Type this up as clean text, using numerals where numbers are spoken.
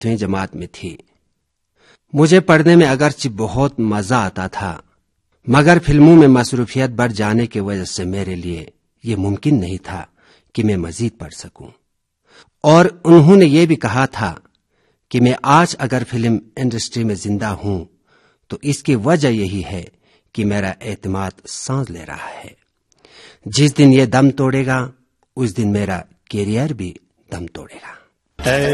8वीं जमात में थी। मुझे पढ़ने में अगरचे बहुत मजा आता था, मगर फिल्मों में मसरूफियत बढ़ जाने की वजह से मेरे लिए ये मुमकिन नहीं था कि मैं मजीद पढ़ सकूं। और उन्होंने ये भी कहा था कि मैं आज अगर फिल्म इंडस्ट्री में जिंदा हूं तो इसकी वजह यही है कि मेरा एतमाद सांस ले रहा है। जिस दिन ये दम तोड़ेगा उस दिन मेरा कैरियर भी दम तोड़ेगा।